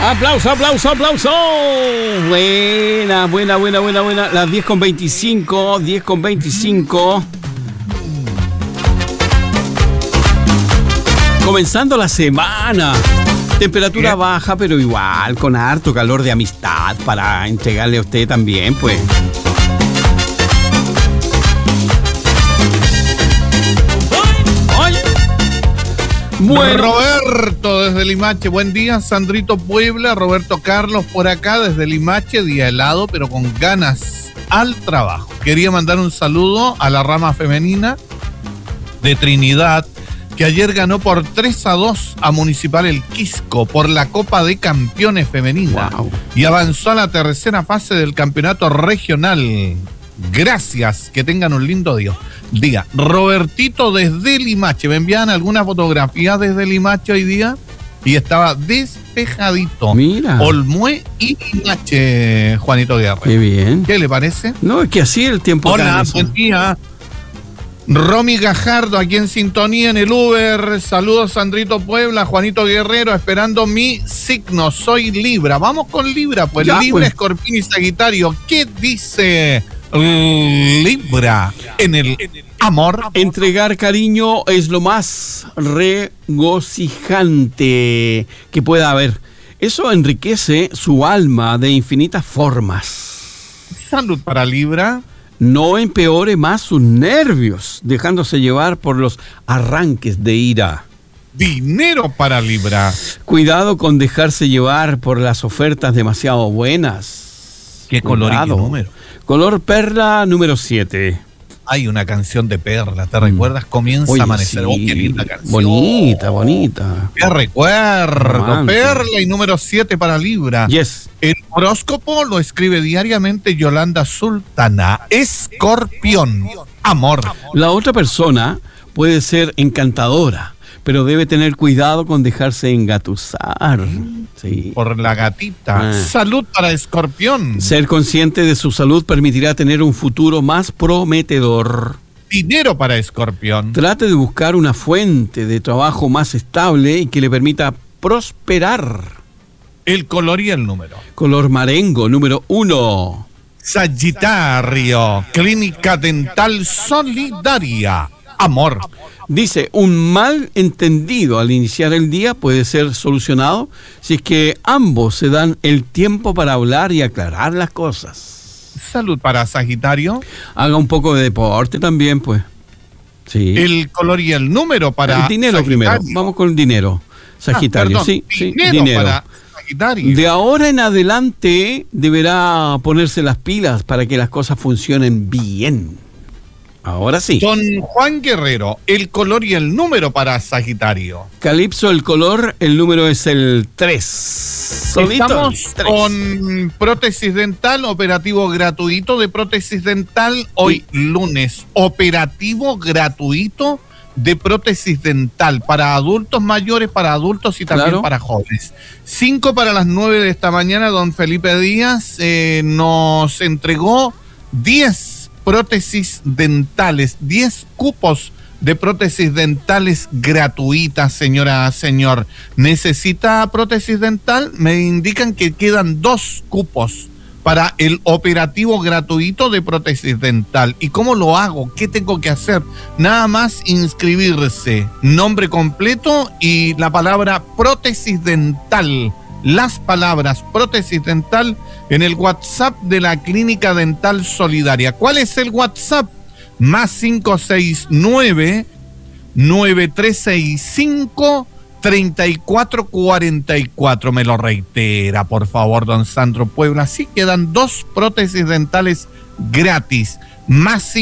Aplauso, aplauso, aplauso. Buena. Las 10:25. Comenzando la semana. Temperatura baja, pero igual, con harto calor de amistad para entregarle a usted también, pues. Bueno. Roberto desde Limache, buen día. Sandrito Puebla, Roberto Carlos por acá desde Limache, día helado pero con ganas al trabajo. Quería mandar un saludo a la rama femenina de Trinidad, que ayer ganó por 3-2 a Municipal El Quisco por la Copa de Campeones Femenina. Wow. Y avanzó a la tercera fase del campeonato regional. Gracias, que tengan un lindo día. Robertito desde Limache, me envían algunas fotografías desde Limache hoy día y estaba despejadito. Mira. Olmué y Limache, Juanito Guerrero. Qué bien. ¿Qué le parece? No, es que así el tiempo. Hola, buen día. Romy Gajardo, aquí en sintonía en el Uber. Saludos, Sandrito Puebla, Juanito Guerrero, esperando mi signo. Soy Libra. Vamos con Libra, pues. Ya, Libra, pues. Escorpión y Sagitario. ¿Qué dice Libra en el amor? Entregar cariño es lo más regocijante que pueda haber. Eso enriquece su alma de infinitas formas. Salud para Libra. No empeore más sus nervios, dejándose llevar por los arranques de ira. Dinero para Libra. Cuidado con dejarse llevar por las ofertas demasiado buenas. ¿Qué color y qué número? Color perla número 7. Hay una canción de Perla, ¿te recuerdas? Comienza a amanecer. Sí. Oh, qué linda canción. Bonita. Qué recuerdo. Romántico. Perla y número 7 para Libra. Yes. El horóscopo lo escribe diariamente Yolanda Sultana. Escorpión. Amor. La otra persona puede ser encantadora, pero debe tener cuidado con dejarse engatusar. Sí. Por la gatita. Salud para Escorpión. Ser consciente de su salud permitirá tener un futuro más prometedor. Dinero para Escorpión. Trate de buscar una fuente de trabajo más estable y que le permita prosperar. El color y el número. Color marengo, número 1. Sagitario. Clínica Dental Solidaria. Amor. Dice, un mal entendido al iniciar el día puede ser solucionado si es que ambos se dan el tiempo para hablar y aclarar las cosas. Salud para Sagitario. Haga un poco de deporte también, pues. Sí. El color y el número para el dinero Sagitario. Primero. Vamos con el dinero. Sagitario, sí. Dinero. Para Sagitario. De ahora en adelante deberá ponerse las pilas para que las cosas funcionen bien. Ahora sí. Don Juan Guerrero, el color y el número para Sagitario. Calipso, el color, el número es el 3. Solito, Estamos 3. con prótesis dental, operativo gratuito de prótesis dental. Hoy lunes, operativo gratuito de prótesis dental para adultos mayores, para adultos y también para jóvenes. 5 para las 9 de esta mañana, don Felipe Díaz nos entregó 10 prótesis dentales, 10 cupos de prótesis dentales gratuitas, señora, señor. ¿Necesita prótesis dental? Me indican que quedan 2 cupos para el operativo gratuito de prótesis dental. ¿Y cómo lo hago? ¿Qué tengo que hacer? Nada más inscribirse, nombre completo y la palabra prótesis dental. Las palabras prótesis dental en el WhatsApp de la Clínica Dental Solidaria. ¿Cuál es el WhatsApp? Más 569-9365-3444. Me lo reitera, por favor, don Sandro Puebla. Así quedan 2 prótesis dentales gratis. Más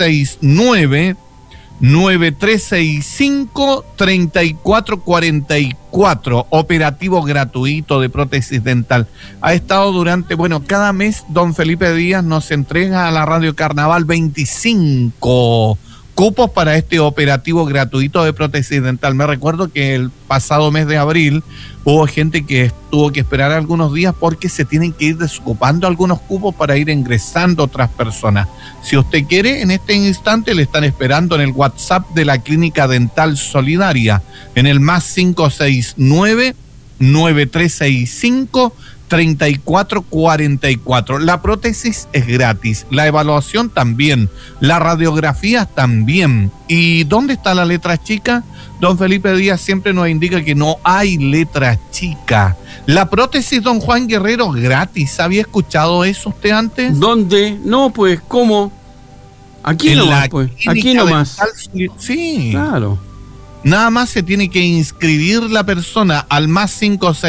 569-9365-3444. Operativo gratuito de prótesis dental. Ha estado durante, cada mes don Felipe Díaz nos entrega a la Radio Carnaval 25 cupos para este operativo gratuito de prótesis dental. Me recuerdo que el pasado mes de abril hubo gente que tuvo que esperar algunos días porque se tienen que ir desocupando algunos cupos para ir ingresando otras personas. Si usted quiere, en este instante le están esperando en el WhatsApp de la Clínica Dental Solidaria, en el más 569 9365-3444. La prótesis es gratis, la evaluación también, la radiografía también. ¿Y dónde está la letra chica? Don Felipe Díaz siempre nos indica que no hay letra chica. La prótesis, don Juan Guerrero, gratis. ¿Había escuchado eso usted antes? ¿Dónde? No, pues, ¿cómo? Aquí nomás, pues. Aquí nomás. Sí. Claro. Nada más se tiene que inscribir la persona al más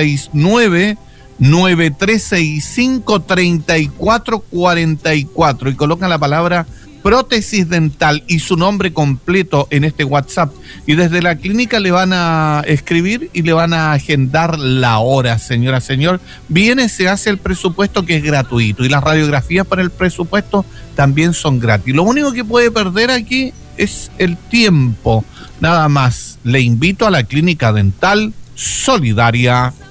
569-9365-3444 y colocan la palabra prótesis dental y su nombre completo en este WhatsApp. Y desde la clínica le van a escribir y le van a agendar la hora, señora, señor. Viene, se hace el presupuesto, que es gratuito, y las radiografías para el presupuesto también son gratis. Lo único que puede perder aquí es el tiempo, nada más. Le invito a la Clínica Dental Solidaria.